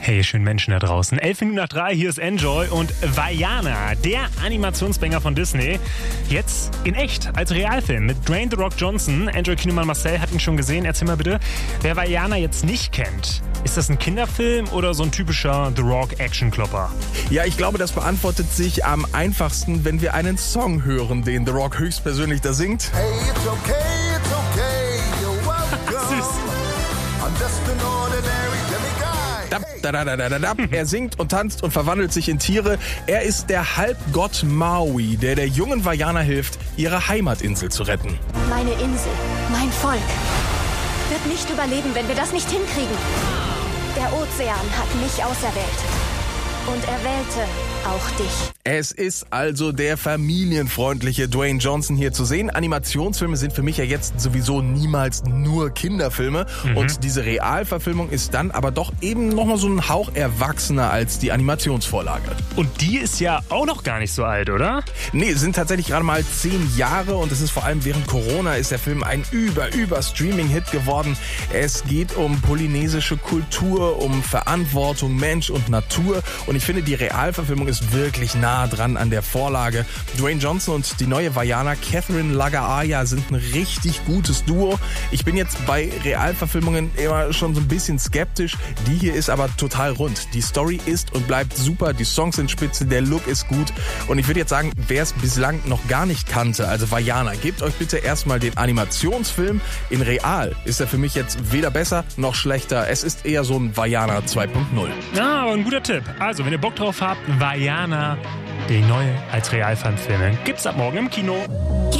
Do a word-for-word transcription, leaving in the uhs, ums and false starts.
Hey, schönen Menschen da draußen. Elf Minuten nach drei, hier ist Enjoy und Vaiana, der Animationsbanger von Disney. Jetzt in echt, als Realfilm mit Dwayne The Rock Johnson. Enjoy-Kinomann Marcel hat ihn schon gesehen. Erzähl mal bitte, wer Vaiana jetzt nicht kennt, ist das ein Kinderfilm oder so ein typischer The Rock-Action-Klopper? Ja, ich glaube, das beantwortet sich am einfachsten, wenn wir einen Song hören, den The Rock höchstpersönlich da singt. Hey, it's okay, it's okay, you're welcome. Süß. I'm just an ordinary demiguy. Dap, da, da, da, da, da. Er singt und tanzt und verwandelt sich in Tiere. Er ist der Halbgott Maui, der der jungen Vaiana hilft, ihre Heimatinsel zu retten. Meine Insel, mein Volk, wird nicht überleben, wenn wir das nicht hinkriegen. Der Ozean hat mich auserwählt. Und er wählte auch dich. Es ist also der familienfreundliche Dwayne Johnson hier zu sehen. Animationsfilme sind für mich ja jetzt sowieso niemals nur Kinderfilme. Mhm. Und diese Realverfilmung ist dann aber doch eben nochmal so ein Hauch erwachsener als die Animationsvorlage. Und die ist ja auch noch gar nicht so alt, oder? Nee, sind tatsächlich gerade mal zehn Jahre und es ist vor allem während Corona ist der Film ein über, über Streaming-Hit geworden. Es geht um polynesische Kultur, um Verantwortung, Mensch und Natur. Und ich finde, die Realverfilmung ist wirklich nah dran an der Vorlage. Dwayne Johnson und die neue Vaiana Catherine Lagaaya sind ein richtig gutes Duo. Ich bin jetzt bei Realverfilmungen immer schon so ein bisschen skeptisch. Die hier ist aber total rund. Die Story ist und bleibt super, die Songs sind spitze, der Look ist gut. Und ich würde jetzt sagen, wer es bislang noch gar nicht kannte, also Vaiana, gebt euch bitte erstmal den Animationsfilm. In Real ist er für mich jetzt weder besser noch schlechter. Es ist eher so ein Vaiana zwei Punkt null. Ja, aber ein guter Tipp. Also, wenn ihr Bock drauf habt, Vaiana, die neue als Realfilm-Filme, gibt's ab morgen im Kino.